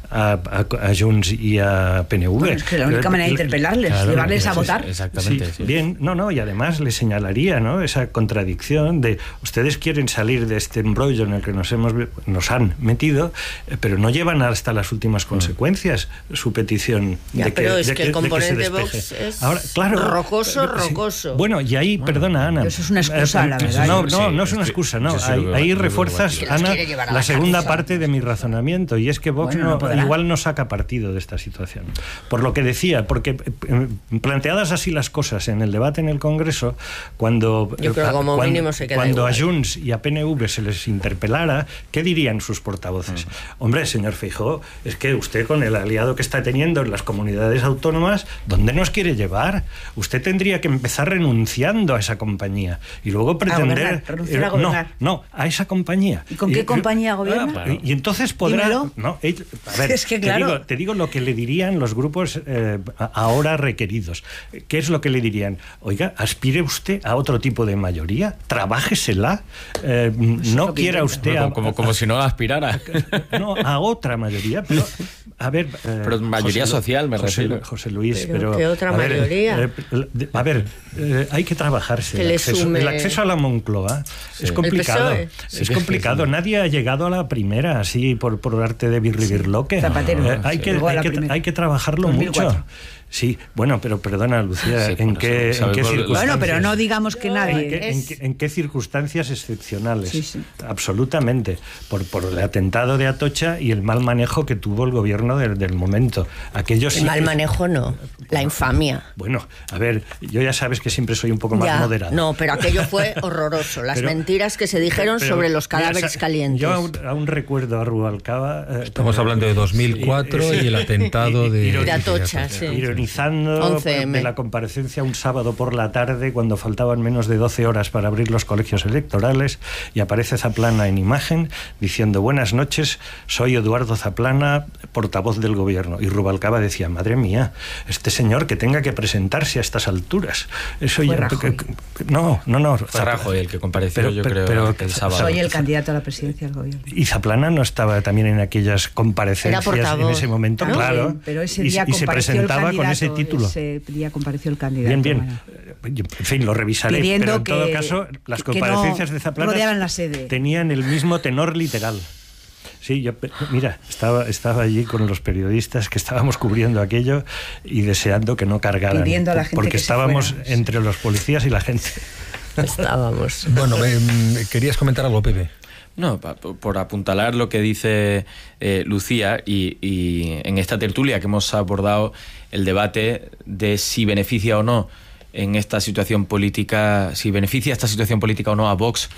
a, a, a Junts y a P N V. Bueno, es que la única manera de interpelarles, claro, llevarles a votar. Exactamente. Sí, sí. Bien, no, no, y además le señalaría, ¿no?, esa contradicción de ustedes quieren salir de este embrollo en el que nos hemos nos han metido, pero no llevan hasta las últimas consecuencias su petición ya, de que, pero es de que, que el componente de que se Vox despeje. es Ahora, claro, rocoso, sí. rocoso. Bueno, y ahí, bueno, perdona, Ana. Eso es una excusa, la verdad. No, no, no es una excusa, no. Ahí, ahí refuerzas, Ana, la segunda parte de mi razonamiento, y es que Vox bueno, no, no igual no saca partido de esta situación. Por lo que decía, porque planteadas así las cosas en el debate en el Congreso, cuando, Yo creo como cuando, mínimo se queda cuando igual. a Junts y a P N V se les interpelara, ¿qué dirían sus portavoces? Uh-huh. Hombre, señor Feijóo, es que usted con el aliado que está teniendo en las comunidades autónomas, ¿dónde nos quiere llevar? Usted tendría que empezar renunciando a esa compañía y luego pretender... A gobernar, renunciar eh, a gobernar. No, no, a esa compañía. ¿Y con qué y, compañía gobierna? Ah, y, y entonces podrá... Dímelo. No, eh, a ver, es que claro. te, digo, te digo lo que le dirían los grupos eh, ahora requeridos. ¿Qué es lo que le dirían? Oiga, aspire usted a otro tipo de mayoría, trabájesela, eh, pues no quiera usted... Como, a, como, como a, si no aspirara. No, a otra mayoría, pero... A ver, eh, pero mayoría José, social me José, refiero. José Luis, pero, pero ¿qué otra a ver, mayoría? Eh, a ver, eh, hay que trabajarse. Que el, le acceso, sume... el acceso a la Moncloa sí. es complicado. Sí, es complicado. sí. Nadie ha llegado a la primera así por, por arte de birribirloque. Zapatero. Eh, hay, sí. que, hay, que, hay que trabajarlo dos mil cuatro. Mucho. Sí, bueno, pero perdona, Lucía, sí, ¿en, qué, ¿en qué circunstancias? Bueno, pero no digamos que nadie... ¿En qué, en qué, en qué circunstancias excepcionales? Sí, sí. Absolutamente. Por, por el atentado de Atocha y el mal manejo que tuvo el gobierno del, del momento. Aquello sí el mal que... manejo no, la infamia. Bueno, a ver, yo ya sabes que siempre soy un poco más ya, moderado. No, pero aquello fue horroroso. Las pero, mentiras que se dijeron pero, sobre los cadáveres mira, calientes. Yo aún, aún recuerdo a Rubalcaba... Eh, Estamos eh, hablando de dos mil cuatro eh, eh, y el atentado de... De Atocha, sí. Ironizando de la comparecencia un sábado por la tarde cuando faltaban menos de doce horas para abrir los colegios electorales y aparece Zaplana en imagen diciendo: buenas noches, soy Eduardo Zaplana, portavoz del gobierno. Y Rubalcaba decía: madre mía, este señor que tenga que presentarse a estas alturas. Eso ya, que, que, no, no, no. Fue Rajoy el que compareció, pero, yo pero, creo, pero, el sábado. Soy el candidato a la presidencia del gobierno. Y Zaplana no estaba también en aquellas comparecencias en ese momento, ¿no? Claro. Pero ese día y, y se presentaba con ese título. Ese día compareció el candidato. Bien, bien. Bueno. En fin, lo revisaré. Pidiendo pero en que, todo caso, las que comparecencias no de Zaplana la sede. tenían el mismo tenor literal. Sí, yo, mira, estaba, estaba allí con los periodistas que estábamos cubriendo aquello y deseando que no cargaran. Pidiendo a la gente porque que estábamos fuera, entre los policías y la gente. Estábamos. Bueno, eh, querías comentar algo, Pepe. No, por apuntalar lo que dice eh, Lucía y, y en esta tertulia que hemos abordado el debate de si beneficia o no en esta situación política, si beneficia esta situación política o no a Vox,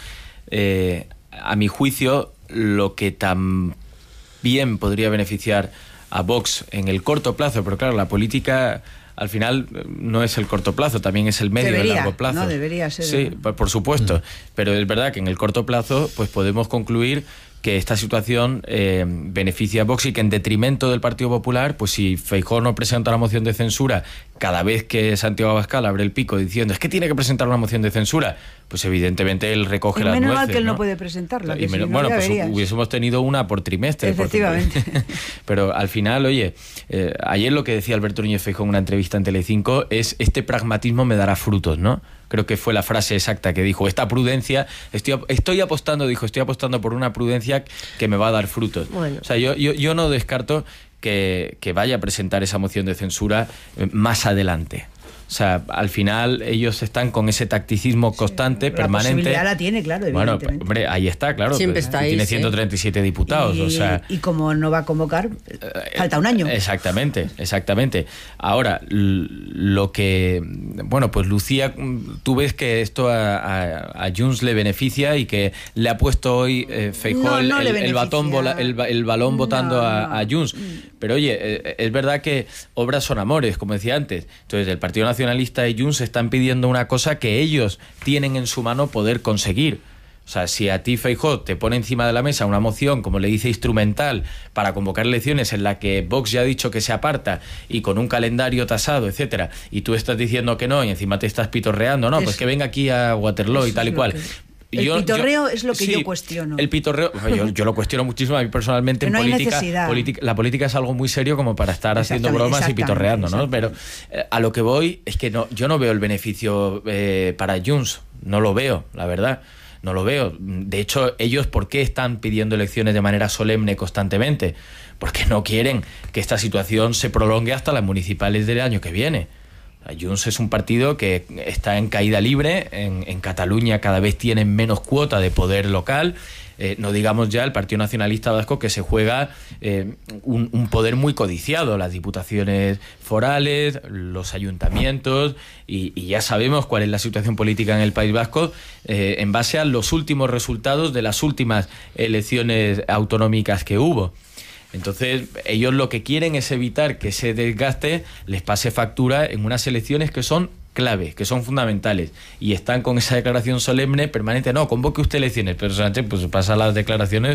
eh, a mi juicio lo que también podría beneficiar a Vox en el corto plazo, pero claro, la política... Al final no es el corto plazo, también es el medio debería, y largo plazo. No, debería ser. Sí, por supuesto. Mm. Pero es verdad que en el corto plazo pues podemos concluir que esta situación eh, beneficia a Vox y que en detrimento del Partido Popular, pues si Feijóo no presenta la moción de censura cada vez que Santiago Abascal abre el pico diciendo es que tiene que presentar una moción de censura, pues evidentemente él recoge y las nueces. Menos mal que él ¿no? no puede presentarla. Y menos, si bueno, no pues verías. hubiésemos tenido una por trimestre. Efectivamente. Por Pero al final, oye, eh, ayer lo que decía Alberto Núñez Feijóo en una entrevista en Telecinco es: este pragmatismo me dará frutos, ¿no? Creo que fue la frase exacta que dijo. Esta prudencia, estoy, estoy apostando, dijo, estoy apostando por una prudencia que me va a dar frutos. Bueno. O sea, yo, yo, yo no descarto que, que vaya a presentar esa moción de censura más adelante. O sea, al final ellos están con ese tacticismo constante, sí, permanente. La posibilidad la tiene, claro, evidentemente. Bueno, hombre, ahí está, claro. Siempre pues, está ahí, tiene sí. ciento treinta y siete diputados, y, o sea... Y como no va a convocar, falta un año. Exactamente, exactamente. Ahora, lo que... Bueno, pues Lucía, tú ves que esto a, a, a Junts le beneficia y que le ha puesto hoy eh, Feijóo no, no el, el, el, batón vola, el, el balón votando no, a, a Junts. Pero oye, eh, es verdad que obras son amores, como decía antes. Entonces, el Partido Nacionalista y Junts están pidiendo una cosa que ellos tienen en su mano poder conseguir. O sea, si a ti Feijóo te pone encima de la mesa una moción, como le dice, instrumental para convocar elecciones en la que Vox ya ha dicho que se aparta y con un calendario tasado, etcétera, y tú estás diciendo que no y encima te estás pitorreando, no, pues que venga aquí a Waterloo y tal y cual. El yo, pitorreo yo, es lo que sí, yo cuestiono. El pitorreo, yo, yo lo cuestiono muchísimo a mí personalmente. Pero en no hay política, política. La política es algo muy serio como para estar haciendo bromas y pitorreando, ¿no? Pero eh, a lo que voy es que no, yo no veo el beneficio eh, para Junts. No lo veo, la verdad. No lo veo. De hecho, ellos, ¿por qué están pidiendo elecciones de manera solemne constantemente? Porque no quieren que esta situación se prolongue hasta las municipales del año que viene. Junts es un partido que está en caída libre. En, en Cataluña cada vez tienen menos cuota de poder local. Eh, no digamos ya el Partido Nacionalista Vasco, que se juega eh, un, un poder muy codiciado, las diputaciones forales, los ayuntamientos, y, y ya sabemos cuál es la situación política en el País Vasco eh, en base a los últimos resultados de las últimas elecciones autonómicas que hubo. Entonces, ellos lo que quieren es evitar que ese desgaste les pase factura en unas elecciones que son clave, que son fundamentales, y están con esa declaración solemne permanente. No, convoque usted elecciones, pero Sánchez pues pasa las declaraciones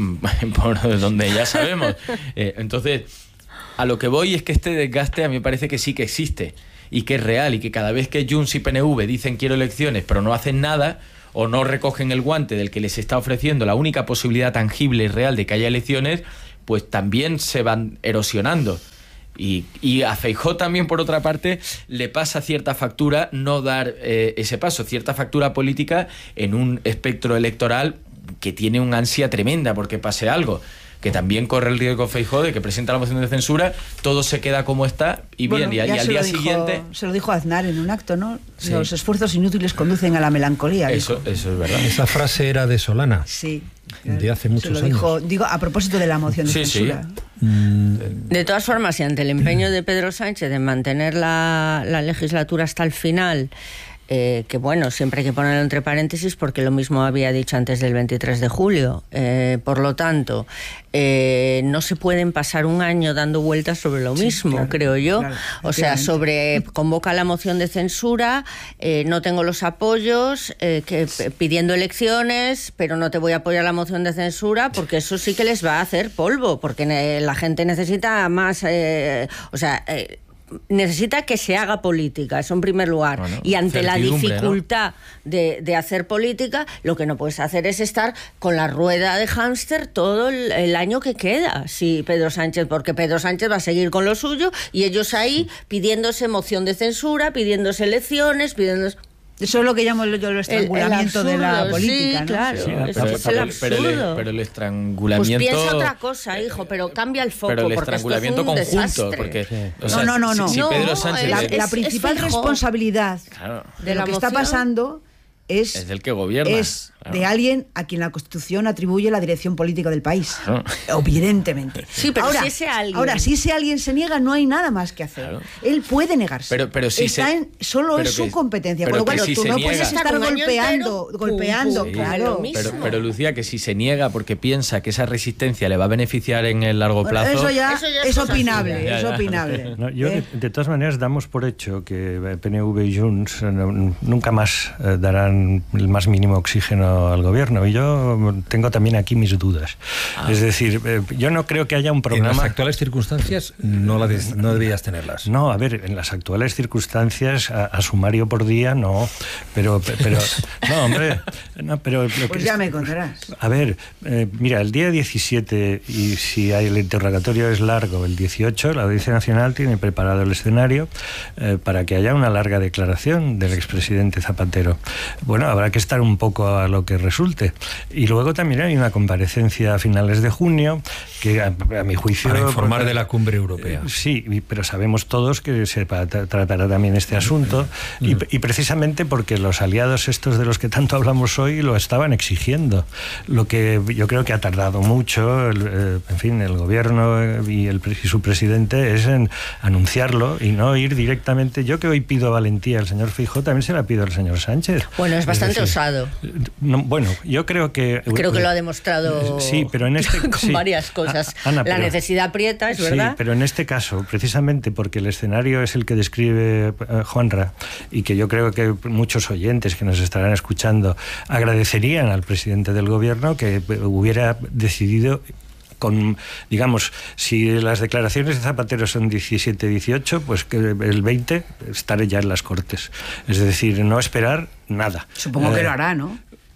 por donde ya sabemos. Eh, entonces, a lo que voy es que este desgaste a mí me parece que sí que existe y que es real, y que cada vez que Junts y P N V dicen quiero elecciones pero no hacen nada o no recogen el guante del que les está ofreciendo la única posibilidad tangible y real de que haya elecciones, pues también se van erosionando. Y, y a Feijóo también, por otra parte, le pasa cierta factura no dar eh, ese paso, cierta factura política en un espectro electoral que tiene una ansia tremenda porque pase algo, que también corre el riesgo Feijóo de que presenta la moción de censura, todo se queda como está y bueno, bien, y, y al día dijo, siguiente... Se lo dijo Aznar en un acto, ¿no? Sí. Los esfuerzos inútiles conducen a la melancolía. Eso, eso es verdad. Esa frase era de Solana. Sí. De hace muchos se lo años. Dijo, digo, a propósito de la moción de sí, censura. Sí. De todas formas, y ante el empeño de Pedro Sánchez de mantener la, la legislatura hasta el final, eh, que bueno, siempre hay que ponerlo entre paréntesis porque lo mismo había dicho antes del veintitrés de julio. Eh, por lo tanto, eh, no se pueden pasar un año dando vueltas sobre lo mismo, sí, claro, creo yo. Claro, o sea, sobre convoca la moción de censura, eh, no tengo los apoyos, eh, que, pidiendo elecciones, pero no te voy a apoyar la moción de censura porque eso sí que les va a hacer polvo, porque la gente necesita más, eh, o sea... Eh, necesita que se haga política, eso en primer lugar. Bueno, y ante la dificultad, ¿no?, de, de hacer política, lo que no puedes hacer es estar con la rueda de hámster todo el, el año que queda. Sí, Pedro Sánchez, porque Pedro Sánchez va a seguir con lo suyo y ellos ahí pidiéndose moción de censura, pidiéndose elecciones, pidiéndose... Eso es lo que llamo yo el estrangulamiento el, el absurdo, de la política, sí, ¿no? Claro, sí, eso pero, es el absurdo. Pero el, pero el estrangulamiento... Pues piensa otra cosa, hijo, pero cambia el foco. Pero el porque estrangulamiento esto es un conjunto, desastre. porque... Sí. O sea, no, no, no, si, no. si Pedro Sánchez... La, es, la principal es responsabilidad claro, de lo que está pasando es... Es del que gobierna. Es claro. de alguien a quien la Constitución atribuye la dirección política del país. Claro. Evidentemente. Sí, pero ahora, si ese alguien... Ahora, si ese alguien se niega, no hay nada más que hacer. Claro. Él puede negarse. Pero, pero si Está se... en, solo pero es su que, competencia. Con lo cual, si tú no niega... puedes estar golpeando, entero, golpeando, sí, claro. Pero, pero, Lucía, que si se niega porque piensa que esa resistencia le va a beneficiar en el largo bueno, plazo... Eso ya, eso ya es, es opinable, ya, es ya. opinable. No, yo, ¿Eh? de, de todas maneras, damos por hecho que P N V y Junts no, nunca más eh, darán el más mínimo oxígeno al gobierno. Y yo tengo también aquí mis dudas. Ah. Es decir, eh, yo no creo que haya un programa... En las actuales circunstancias no, la de, no deberías tenerlas. No, a ver, en las actuales circunstancias, a, a sumario por día, no. Pero, pero no, hombre... No, pero, pues ya me contarás. A ver, eh, mira, el día diecisiete, y si hay el interrogatorio es largo, el dieciocho, la Audiencia Nacional tiene preparado el escenario eh, para que haya una larga declaración del expresidente Zapatero. Bueno, habrá que estar un poco a lo que resulte. Y luego también hay una comparecencia a finales de junio que, a, a mi juicio... Para informar de la cumbre europea. Eh, sí, pero sabemos todos que se tratará también este asunto mm. y, y precisamente porque los aliados estos de los que tanto hablamos hoy lo estaban exigiendo. Lo que yo creo que ha tardado mucho, el, eh, en fin, el gobierno y, el, y su presidente es en anunciarlo y no ir directamente. Yo que hoy pido valentía al señor Feijóo, también se la pido al señor Sánchez. Bueno, es bastante es decir, osado. No, bueno, yo creo que... Creo que lo ha demostrado sí, pero en este, con sí. varias cosas. Ana, la pero, necesidad aprieta, es verdad. Sí, pero en este caso, precisamente porque el escenario es el que describe eh, Juanra, y que yo creo que muchos oyentes que nos estarán escuchando agradecerían al presidente del gobierno que hubiera decidido con, digamos, si las declaraciones de Zapatero son diecisiete dieciocho, pues que el veinte estaré ya en las Cortes. Es decir, no esperar nada. Supongo eh, que lo hará, ¿no?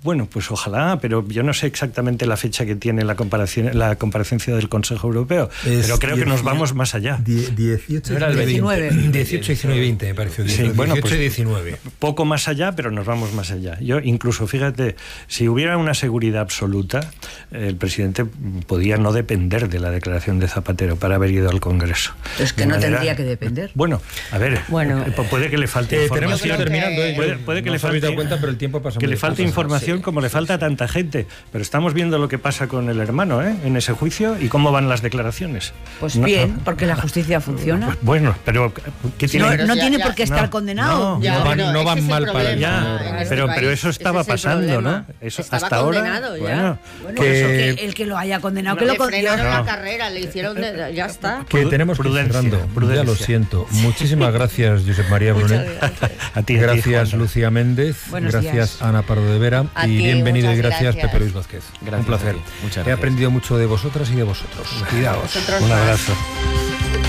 Bueno, pues ojalá, pero yo no sé exactamente la fecha que tiene la comparación, la comparecencia del Consejo Europeo, es pero creo que nos vamos más allá. dieciocho, diecinueve. dieciocho, diecinueve y veinte, me pareció. Sí, bueno, dieciocho pues, y diecinueve. Poco más allá, pero nos vamos más allá. Yo incluso, fíjate, si hubiera una seguridad absoluta, el presidente podía no depender de la declaración de Zapatero para haber ido al Congreso. Es que de no manera, tendría que depender. Bueno, a ver, bueno, puede que le falte eh, información. Tenemos que ir terminando. Eh, puede, puede que no le falte, dado cuenta, pero el tiempo pasa que muy le falte información sí, como le falta a tanta gente. Pero estamos viendo lo que pasa con el hermano, ¿eh? En ese juicio y cómo van las declaraciones. Pues no, bien, porque la justicia funciona. Pues bueno, pero ¿qué tiene? No, Pero no ya, tiene ya, por qué estar no, condenado. No, Ya, no van, pero no ese van es mal el para problema ya, en este pero, país. pero eso estaba Ese es el pasando, problema. ¿no? Eso Estaba hasta ahora. condenado ya. Bueno, Bueno, que- eso, que el que lo haya condenado, No, que lo le frenaron condene. la No. carrera, le hicieron de- ya está. Que tenemos que ir Prudencia, cerrando. prudencia. Ya lo siento. Muchísimas gracias, Josep María Brunet. a ti, Gracias, a ti, Juan. Lucía Méndez. Buenos gracias, días. Ana Pardo de Vera. A y ti, bienvenido y muchas gracias, gracias. Pepe Luis Vázquez. Gracias Un placer. a ti. Muchas He gracias. aprendido mucho de vosotras y de vosotros. Cuidaos. Nosotros Un más. abrazo.